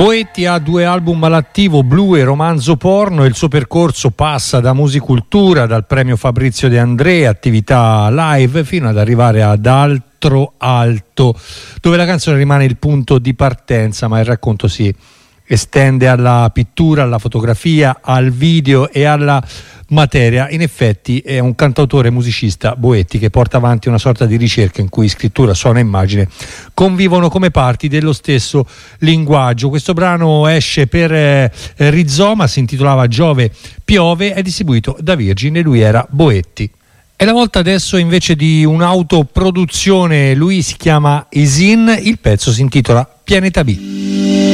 Boetti ha 2 album all'attivo, Blu e Romanzo Porno, e il suo percorso passa da Musicultura, dal premio Fabrizio De André, attività live, fino ad arrivare ad Altro Alto, dove la canzone rimane il punto di partenza, ma il racconto si estende alla pittura, alla fotografia, al video e alla materia. In effetti è un cantautore e musicista, Boetti, che porta avanti una sorta di ricerca in cui scrittura, suono e immagine convivono come parti dello stesso linguaggio. Questo brano esce per Rizoma, si intitolava Giove piove, è distribuito da Virgin e lui era Boetti. È la volta adesso invece di un'autoproduzione, lui si chiama Isin, il pezzo si intitola Pianeta B.